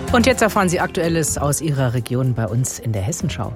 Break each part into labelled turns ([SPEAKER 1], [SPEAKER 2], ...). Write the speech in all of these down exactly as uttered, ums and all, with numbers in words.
[SPEAKER 1] Und jetzt erfahren Sie Aktuelles aus Ihrer Region bei uns in der Hessenschau.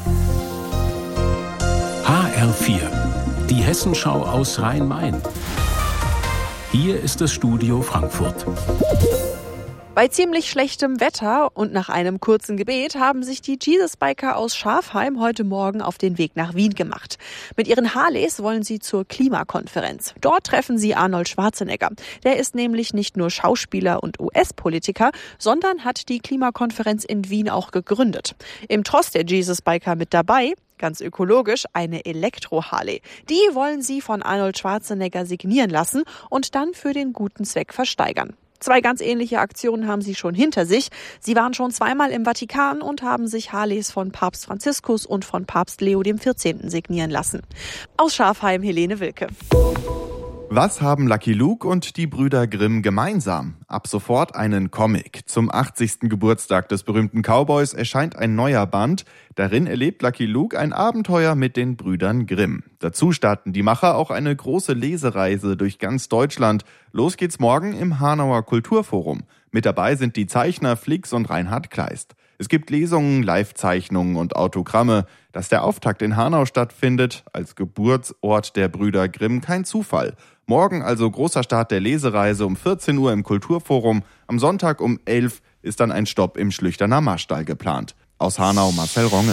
[SPEAKER 2] H R vier, die Hessenschau aus Rhein-Main. Hier ist das Studio Frankfurt.
[SPEAKER 3] Bei ziemlich schlechtem Wetter und nach einem kurzen Gebet haben sich die Jesus-Biker aus Schafheim heute Morgen auf den Weg nach Wien gemacht. Mit ihren Harleys wollen sie zur Klimakonferenz. Dort treffen sie Arnold Schwarzenegger. Der ist nämlich nicht nur Schauspieler und U S-Politiker, sondern hat die Klimakonferenz in Wien auch gegründet. Im Tross der Jesus-Biker mit dabei, ganz ökologisch, eine Elektro-Harley. Die wollen sie von Arnold Schwarzenegger signieren lassen und dann für den guten Zweck versteigern. Zwei ganz ähnliche Aktionen haben sie schon hinter sich. Sie waren schon zweimal im Vatikan und haben sich Harleys von Papst Franziskus und von Papst Leo der vierzehnte signieren lassen. Aus Schafheim, Helene Wilke.
[SPEAKER 4] Was haben Lucky Luke und die Brüder Grimm gemeinsam? Ab sofort einen Comic. Zum achtzigsten Geburtstag des berühmten Cowboys erscheint ein neuer Band. Darin erlebt Lucky Luke ein Abenteuer mit den Brüdern Grimm. Dazu starten die Macher auch eine große Lesereise durch ganz Deutschland. Los geht's morgen im Hanauer Kulturforum. Mit dabei sind die Zeichner Flix und Reinhard Kleist. Es gibt Lesungen, Live-Zeichnungen und Autogramme. Dass der Auftakt in Hanau stattfindet, als Geburtsort der Brüder Grimm, kein Zufall. Morgen also großer Start der Lesereise um vierzehn Uhr im Kulturforum. Am Sonntag um elf ist dann ein Stopp im Schlüchterner Marstall geplant. Aus Hanau Marcel Ronge.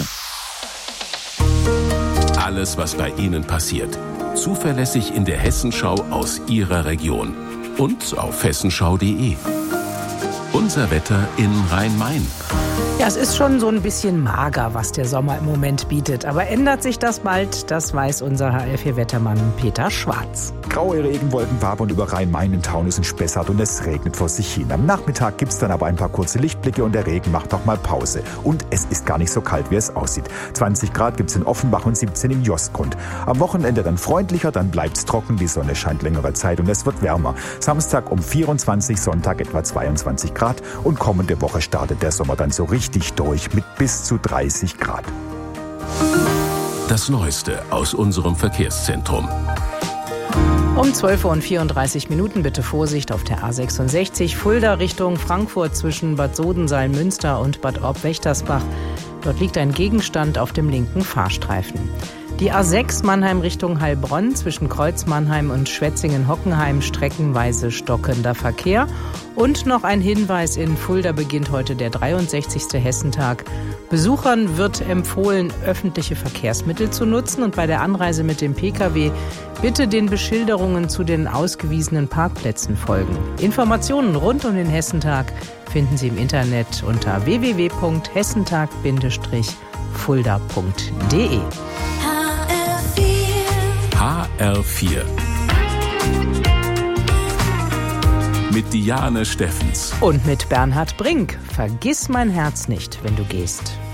[SPEAKER 2] Alles, was bei Ihnen passiert. Zuverlässig in der Hessenschau aus Ihrer Region. Und auf hessenschau punkt de. Unser Wetter in Rhein-Main.
[SPEAKER 1] Ja, es ist schon so ein bisschen mager, was der Sommer im Moment bietet. Aber ändert sich das bald? Das weiß unser H R vier Wettermann Peter Schwarz.
[SPEAKER 5] Graue Regenwolkenwabe und über Rhein-Main in Taunus und Spessart und es regnet vor sich hin. Am Nachmittag gibt's dann aber ein paar kurze Lichtblicke und der Regen macht auch mal Pause. Und es ist gar nicht so kalt, wie es aussieht. zwanzig Grad gibt's in Offenbach und siebzehn in Jostgrund. Am Wochenende dann freundlicher, dann bleibt's trocken, die Sonne scheint längere Zeit und es wird wärmer. Samstag um vierundzwanzig, Sonntag etwa zweiundzwanzig Grad und kommende Woche startet der Sommer dann so richtig durch mit bis zu dreißig Grad.
[SPEAKER 2] Das Neueste aus unserem Verkehrszentrum.
[SPEAKER 1] Um zwölf Uhr und vierunddreißig Minuten bitte Vorsicht auf der A sechsundsechzig, Fulda Richtung Frankfurt zwischen Bad Sodenseil-Münster und Bad Orb-Wächtersbach. Dort liegt ein Gegenstand auf dem linken Fahrstreifen. Die A sechs Mannheim Richtung Heilbronn zwischen Kreuz Mannheim und Schwetzingen-Hockenheim streckenweise stockender Verkehr. Und noch ein Hinweis: in Fulda beginnt heute der dreiundsechzigste Hessentag. Besuchern wird empfohlen, öffentliche Verkehrsmittel zu nutzen und bei der Anreise mit dem Pkw bitte den Beschilderungen zu den ausgewiesenen Parkplätzen folgen. Informationen rund um den Hessentag finden Sie im Internet unter w w w punkt hessentag Bindestrich fulda punkt de.
[SPEAKER 2] H R vier mit Diane Steffens
[SPEAKER 1] und mit Bernhard Brink. Vergiss mein Herz nicht, wenn du gehst.